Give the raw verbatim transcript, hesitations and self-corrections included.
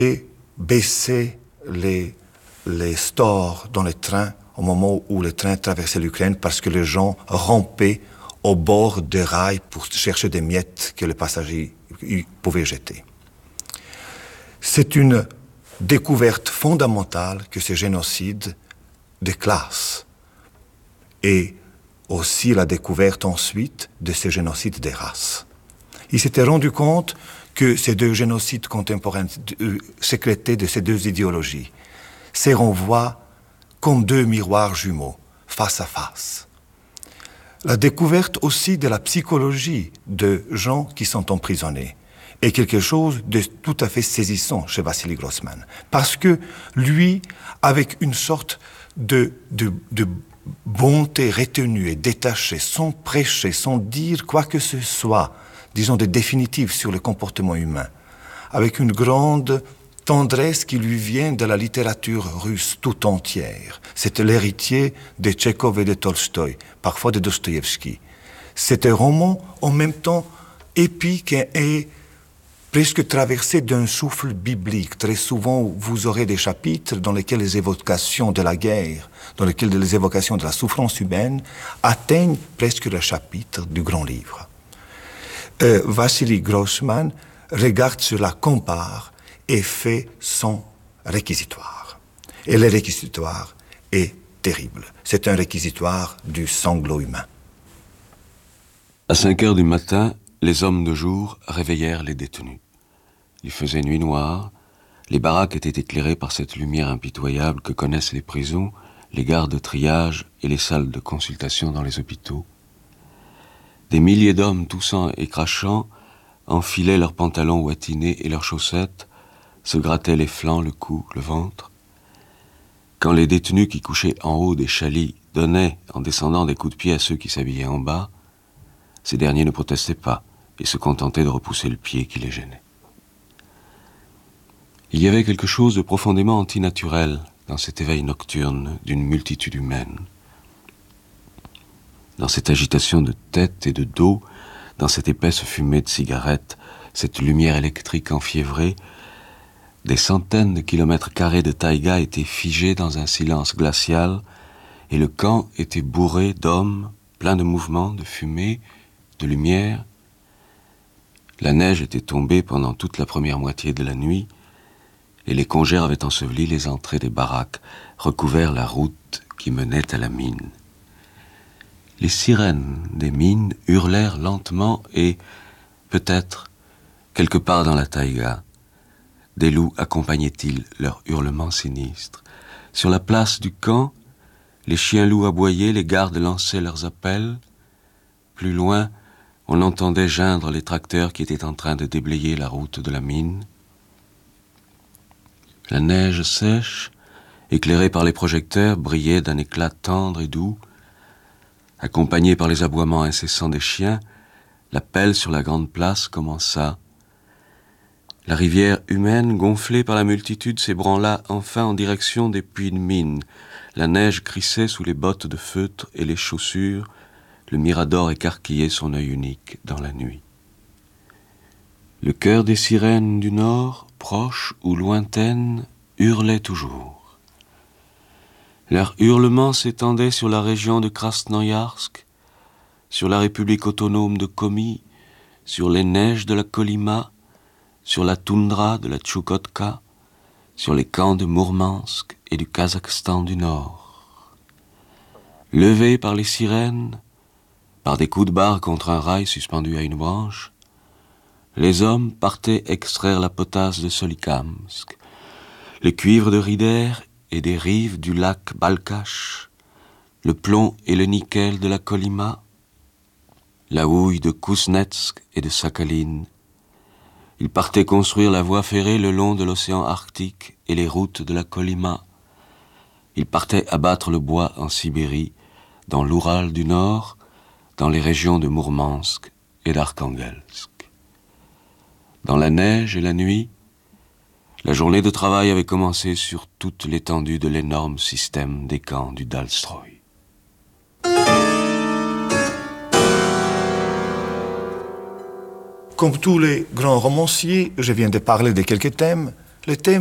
et baisser les, les stores dans les trains au moment où le train traversait l'Ukraine parce que les gens rampaient au bord des rails pour chercher des miettes que les passagers pouvaient jeter. C'est une découverte fondamentale que ce génocide des classes et aussi la découverte ensuite de ce génocide des races. Il s'était rendu compte que ces deux génocides contemporains euh, sécrétés de ces deux idéologies se renvoient comme deux miroirs jumeaux, face à face. La découverte aussi de la psychologie de gens qui sont emprisonnés est quelque chose de tout à fait saisissant chez Vassili Grossman. Parce que lui, avec une sorte de, de, de bonté retenue et détachée, sans prêcher, sans dire quoi que ce soit, disons, de définitif sur le comportement humain, avec une grande tendresse qui lui vient de la littérature russe tout entière. C'est l'héritier de Tchekhov et de Tolstoï, parfois de Dostoïevski. C'est un roman en même temps épique et presque traversé d'un souffle biblique. Très souvent, vous aurez des chapitres dans lesquels les évocations de la guerre, dans lesquels les évocations de la souffrance humaine atteignent presque le chapitre du grand livre. Euh, Vassili Grossman regarde cela, compare et fait son réquisitoire. Et le réquisitoire est terrible. C'est un réquisitoire du sanglot humain. À cinq heures du matin, les hommes de jour réveillèrent les détenus. Il faisait nuit noire, les baraques étaient éclairées par cette lumière impitoyable que connaissent les prisons, les gares de triage et les salles de consultation dans les hôpitaux. Des milliers d'hommes toussant et crachant enfilaient leurs pantalons ouatinés et leurs chaussettes, se grattaient les flancs, le cou, le ventre. Quand les détenus qui couchaient en haut des chalits donnaient, en descendant, des coups de pied à ceux qui s'habillaient en bas, ces derniers ne protestaient pas et se contentaient de repousser le pied qui les gênait. Il y avait quelque chose de profondément antinaturel dans cet éveil nocturne d'une multitude humaine. Dans cette agitation de tête et de dos, dans cette épaisse fumée de cigarettes, cette lumière électrique enfiévrée, des centaines de kilomètres carrés de taïga étaient figés dans un silence glacial et le camp était bourré d'hommes, plein de mouvements, de fumée, de lumière. La neige était tombée pendant toute la première moitié de la nuit et les congères avaient enseveli les entrées des baraques, recouvert la route qui menait à la mine. Les sirènes des mines hurlèrent lentement et, peut-être, quelque part dans la taïga, des loups accompagnaient-ils leurs hurlements sinistres. Sur la place du camp, les chiens-loups aboyaient, les gardes lançaient leurs appels. Plus loin, on entendait geindre les tracteurs qui étaient en train de déblayer la route de la mine. La neige sèche, éclairée par les projecteurs, brillait d'un éclat tendre et doux. Accompagnée par les aboiements incessants des chiens, l'appel sur la grande place commença. La rivière humaine, gonflée par la multitude, s'ébranla enfin en direction des puits de mine. La neige crissait sous les bottes de feutre et les chaussures. Le mirador écarquillait son œil unique dans la nuit. Le chœur des sirènes du nord, proches ou lointaines, hurlait toujours. Leur hurlement s'étendait sur la région de Krasnoïarsk, sur la République autonome de Komi, sur les neiges de la Kolyma, sur la toundra de la Tchoukotka, sur les camps de Mourmansk et du Kazakhstan du Nord. Levés par les sirènes, par des coups de barre contre un rail suspendu à une branche, les hommes partaient extraire la potasse de Solikamsk, le cuivre de Rider et des rives du lac Balkach, le plomb et le nickel de la Kolyma, la houille de Kuznetsk et de Sakhalin. Ils partaient construire la voie ferrée le long de l'océan Arctique et les routes de la Kolyma. Ils partaient abattre le bois en Sibérie, dans l'Oural du Nord, dans les régions de Mourmansk et d'Arkhangelsk. Dans la neige et la nuit, la journée de travail avait commencé sur toute l'étendue de l'énorme système des camps du Dalstroï. Comme tous les grands romanciers, je viens de parler de quelques thèmes, Le thème